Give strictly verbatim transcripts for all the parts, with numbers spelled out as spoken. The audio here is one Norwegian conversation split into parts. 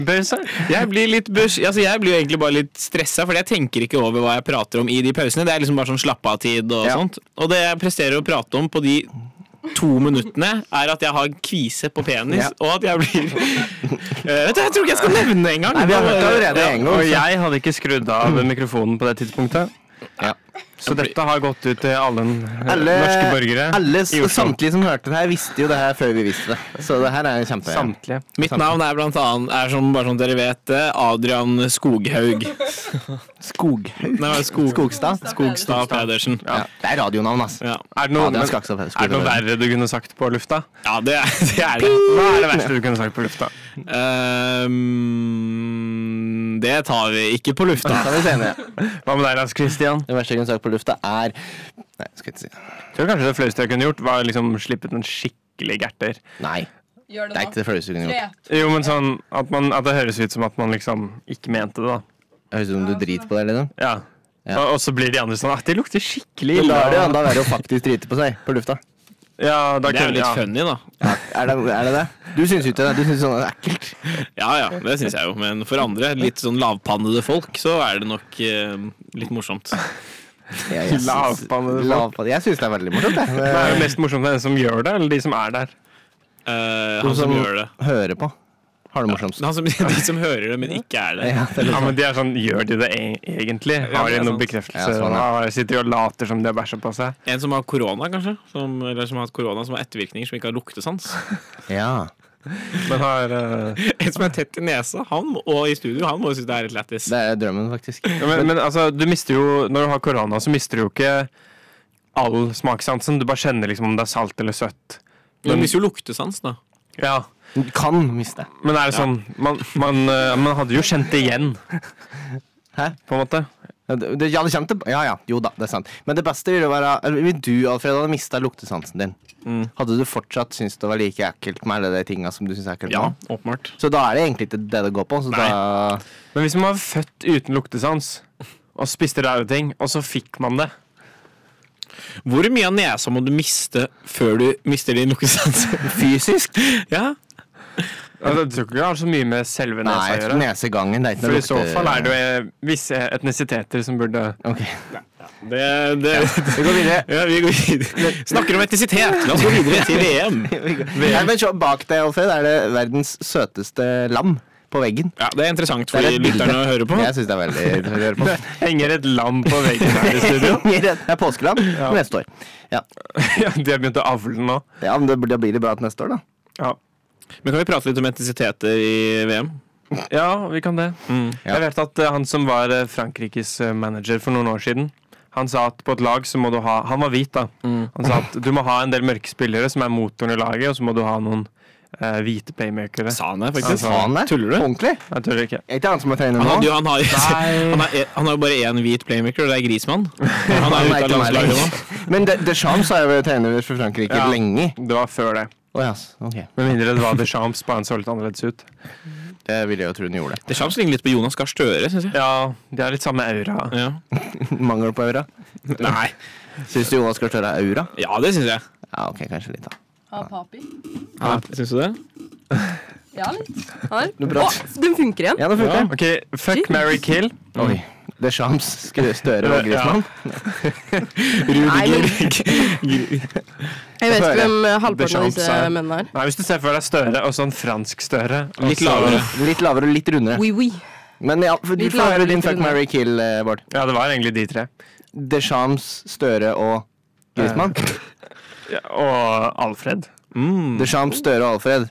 Pause? Jeg blir litt bus, altså jeg blir jo egentlig bare litt stresset, fordi jeg tenker ikke over hva jeg prater om i de pausene. Det er liksom bare sånn slappe av tid og ja. sånt. Og det jeg presterer å prate om på de to minuttene er at jeg har kvise på penis, ja. og at jeg blir uh, vet du, jeg tror ikke jeg skal nevne det engang. Nei, vi har hørt det allerede en gang. Og jeg hadde ikke skrudd av mikrofonen på det tidspunktet. Ja. Så dette har gått ut til alle, alle norske borgere alle, samtlige som hørte det her visste jo det her før vi visste det. Så det her er kjempe Samtlige Mitt navn er blant annet er som, bare sånn dere vet Adrian Skoghaug. Skoghaug? Nei, Skog, Skogstad? Skogstad Pedersen. Ja. Det er radionavn, ass. Ja. Er det noe, men, er det noe verre du kunne sagt på lufta? Ja, det er det, er det. Hva er det verste du kunne sagt på lufta? Um, det tar vi ikke på lufta. Det tar vi senere. Hva med deg, Lars Christian? Det verste jeg kunne sagt på lufta er Nei, skal jeg ikke si Jeg tror kanskje det flaueste jeg kunne gjort var liksom slippet en skikkelig gerter. Nei, Gjør det, det er ikke det flaueste jeg kunne gjort. Jo, men sånn at, man, at det høres ut som at man liksom ikke mente det da. Det høres ut som du driter på det, liksom. Ja, ja. Og, og så blir de andre sånn at det lukter skikkelig ille. Da er det enda verre å faktisk drite på seg på lufta. Ja, da det er jo litt ja. funny da ja, er, det, er det det? Du synes ikke det? Du synes sånn det er ekkelt? Ja, ja, det synes jeg jo. Men for andre, litt sånn lavpannede folk, så er det nok eh, litt morsomt. Ja, jeg, lavpannede folk? Jeg synes det er veldig morsomt. Det er det mest morsomt den som gjør det, eller de som er der? Uh, han som, som gjør det. Hører på. Har det morsomst. Ja, som, de som hører det, men ikke er det. Ja, det er ja, men de er sånn, gjør de det e- egentlig? Har de noen bekreftelse? Ja, sånn, ja. Sitter de og later som de har bæsjet på seg? En som har korona, kanskje? Som, eller som har hatt korona, som har ettervirkninger, som ikke har luktesans. Ja. Men har... Uh... En som er tett i nesa, han, og i studio, han må jo synes det er litt lættis. Det er drømmen, faktisk. Ja, men, men altså, du mister jo, når du har korona, så mister du jo ikke all smakssansen. Du bare kjenner liksom om det er salt eller søtt. Men du mister jo luktesans, da. Ja. Du kan miste. Men er det sånn, man, man, man hadde jo kjent det igjen. Hæ? På en måte. Ja, det, ja, det kjente, ja, ja, jo da, det er sant. Men det beste ville være, vil du, Alfred, hadde mistet luktesansen din. Mm. Hadde du fortsatt syntes det var like ekkelt med alle de tingene som du synes er ekkelt? Ja, åpenbart. Så da er det egentlig ikke det det går på. Så da... Men hvis man var født uten luktesans, og spiste rare ting, og så fikk man det. Hvor mye av nesa må du miste før du mister din luktesans? Fysisk? Ja. Altså, jeg tror ikke det har så mye med selve nesa å gjøre. Nei, nesegangen, det er ikke For noe i så fall er det jo visse etnisiteter som burde... Ok. Det, det... Ja. Vi går videre. Ja, vi går videre. Snakker om etnisitet. La oss gå videre til V M. Nei, men så, bak deg, Alfred, er det verdens søteste lam på veggen. Ja, det er interessant for lytterne å høre på. Jeg synes det er veldig interessant å høre på. Det henger et lam på veggen her i studio. Det er påskelam ja. Neste år. Ja. Ja, de har begynt å avle nå. Ja, men da blir det bra til neste år, da. Ja. Men kan vi prate litt om etnisiteter i V M? Ja, vi kan det. Mm. Ja. Jeg vet at uh, han som var uh, Frankrikes uh, manager for noen år siden, han sa at på et lag så må du ha, han var hvit da, mm. han sa at du må ha en del mørke spillere som er motoren i laget, og så må du ha noen uh, hvite playmakere. Sa han det faktisk? Sa han det? Tuller du? Ordentlig? Jeg tuller ikke. Er ikke han som er trener nå? Han, jo, han, har, han, har, han har jo bare en hvit playmaker, og det er Griezmann. Han er ute av landslaget nå. Men Deschamps har jo vært trener for Frankrike ja, lenge. Det var før det. Oh, yes. Okay. Men mindre det var Deschamps, bare han så litt annerledes ut. Det ville jeg jo tro den gjorde. Deschamps ligner litt på Jonas Gahr Støre, synes jeg. Ja, de har litt samme aura. Ja. Mangler du på aura? Nei. Synes du Jonas Gahr Støre er aura? Ja, det synes jeg. Ja, ok, kanskje litt da. Ha papi. Ja, synes du det? Ja, litt. Her. Åh, den funker igjen. Ja, den funker. Ja. Ok, fuck, marry, kill. Mm. Oi. Deschamps, Støre og Griezmann. Rudiger. Jeg vet ikke hvem halvparten av disse mennene er. Nei, hvis du ser for deg Støre og sånn fransk Støre. Litt lavere. Litt lavere og litt rundere. Oui, oui. Men ja, for du får høre din fuck, marry, kill, Bård. Ja, det var egentlig de tre. Deschamps, Støre og Griezmann. Ja, og Alfred. Mm. Deschamps, Støre og Alfred.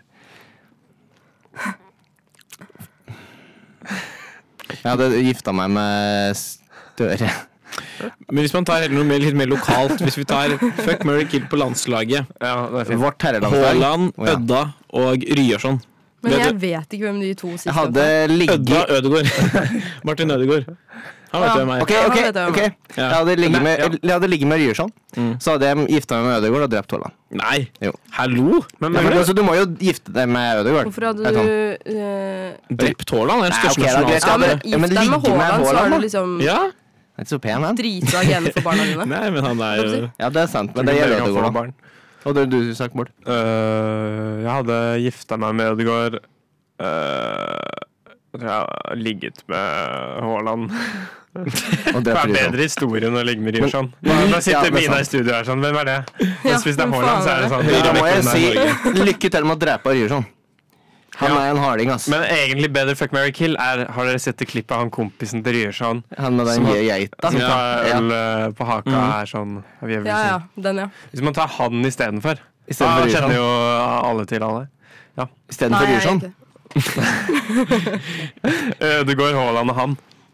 Jeg hadde gifta meg med Støre. Men hvis man tar noe mer, litt mer lokalt, hvis vi tar fuck, marry, kill på landslaget, ja, vårt herrelandslag, Haaland, oh, ja. Ødda og Ryerson. Men jeg vet ikke hvem de to siste jeg hadde ligget... Ødda Ødegård. Martin Ødegård. Han vet jo hvem er. Ok, ok, ok. Jeg hadde ligget med, jeg hadde ligget med Ryerson, mm. så hadde jeg gifta meg med Ødegård og drept Haaland. Nei, jo. Hallo? Men, men, altså, du må jo gifte deg med Ødegård. Hvorfor hadde du... Uh... Drept Haaland? Det er den største nasjonalskapet. Ja, men gift deg med Haaland, så er du liksom... Ja. Det er ikke så pen, han. Dritsvag igjen for barna dine. Nei, men han er jo... Ja, det er sant, men det gjelder Ødegård da. Hva hadde du sagt, Bård? Uh, jeg hadde gifta meg med Ødegård. Uh, Jeg har ligget med Haaland. Og Det drept er Ryerson. bedre historie enn å ligge med Ryerson. Nå sitter Ja, det er Mina i sant. studio her sånn, hvem er det? Ja, Mens hvis det er hvem Haaland, så er det faen sånn Da må jeg ja, si lykke til med å drepe Ryerson. Han er en harding, ass. Men egentlig bedre fuck, marry, kill er, har dere sett det klippet av han kompisen til Ryerson Han med den Som har- geita. som tar Ja. øl eh, på haka er sånn vi er vel Ja, ja. sånn. Den, ja. Hvis man tar han istedenfor, I stedet da for kjenner Ryerson. jo alle til alle. I stedet for Nei, jeg er Ryerson. ikke. Eh, Det går Haaland og han.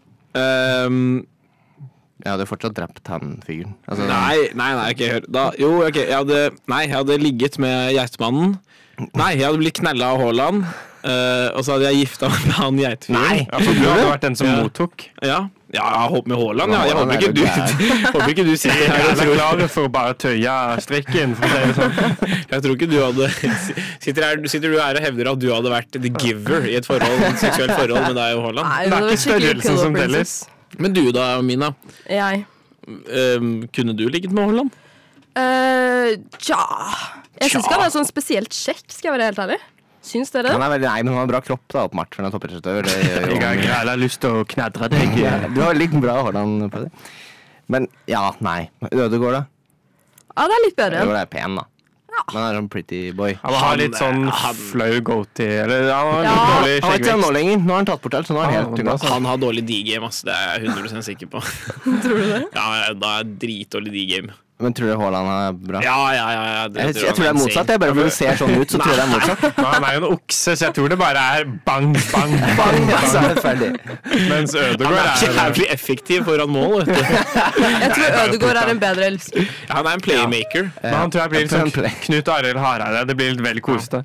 Um, Jeg hadde fortsatt drept han fyren. Altså, nei, nei, nei, ok, hør. Da, jo, ok, jeg hadde, nei, jeg hadde ligget med geitemannen. Nei, jeg hadde blitt knella av Haaland. eh, og så hadde jeg gifta meg med han geitfyren. Ja, for du hadde vært den som Ja. mottok. Ja, ja, jeg håper med Haaland. Ja. Jeg Haaland håper er ikke, jo du, gæren. håper ikke du sitter Jeg her og er tror klar for å bare tøye strikken. For å si det sånn. Jeg tror ikke du hadde Sitter, her, sitter du her og hevder at du hadde vært the giver i et forhold, et seksuelt forhold med deg og Haaland? Nei, Det er var ikke skikkelig størrelsen Pillow som teller. Princess. Men du da, Mina. Jeg. Um, kunne du ligget med Haaland? Uh, tja Jeg syns Tja. ikke han er sånn spesielt kjekk, skal jeg være helt ærlig. Syns dere Han det? er veldig, nei, men han har bra kropp, da, åpenbart. For han er toppidrettsutøver. Det gjør jo- Jeg har græla lyst til å knadre deg. Ja, Du har litt bra Haaland på det. Men ja, nei. Ødegaard, da? Ja, det er litt bedre. Ødegaard er pen, da. Men han er sånn pretty boy. Han har litt sånn Han- flau goatee. Eller han har litt Ja. dårlig Han er ikke det nå skjeggvekst. lenger. Nå har han tatt bort alt, så nå er han Ja, helt men tunga. da- Han har dårlig D-game, ass. Det er jeg hundre prosent sikker på. Tror du det? Ja, da er dritdårlig D-game. Men tror du Haaland er bra? Ja, ja, ja, ja. Jeg, jeg tror det er motsatt. Jeg bare for det ser sånn ut, så tror jeg det er motsatt. Men han er jo en okse, så jeg tror det bare er bang, bang, bang. Bang, ja, så er det ferdig. Mens Han er Ødegaard ikke er jævlig effektiv foran mål, vet du. Jeg tror Ødegaard er en bedre elsker. Ja, han er en playmaker. Men han tror jeg blir litt Jeg tror sånn han play- Knut Arild Hareide. Det blir litt vel kosete.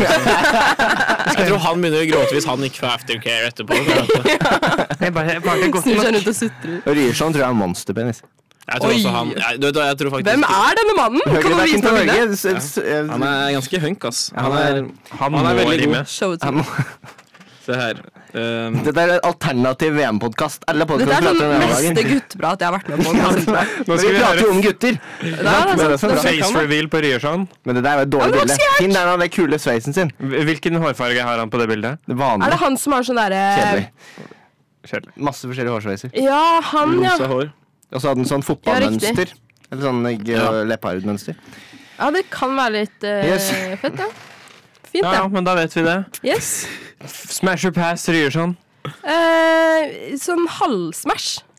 Jeg tror han begynner å gråte hvis han ikke får aftercare etterpå. Jeg bare, jeg bare godt Snur seg nok. rundt og sutrer. Og Ryerson tror jeg er monsterpenis. Jeg tror Oi. også han jeg, du vet hva, jeg tror faktisk Hvem er denne mannen? Kan du Høyrebacken vise til meg bildet? Norge. s- s- eh, Han er ganske hunk, ass. Han Han er, er- Han Han er må veldig rime. god. Show it to han me. må- Se her. Um, Dette er en alternativ V M-podkast. Alle Dette podkaster er prater sånn om meste V M-dagen. guttprat jeg har vært med på. Kan jeg si. Nå Men skal vi vi prater jo høre om gutter. Ja, det er Men det er sant. så bra. face reveal på Ryerson. Men det der var et Ja, dårlig men bilde. hva skal jeg Finn der han den kule sveisen sin. Hvilken hårfarge har han på det bildet? Det Er vanlige. det han som har sånn derre Kjedelig. Kjedelig. Masse forskjellige hårsveiser. Ja, han, ja. rosa hår. Og så hadde han sånn fotballmønster. Eller sånn eh, Ja. leopardmønster. Ja, det kan være litt eh, Yes. fett, ja. Fint, Ja, ja, ja. men da vet vi det. Yes. Smash or pass Ryerson. Eh, sånn halvsmash.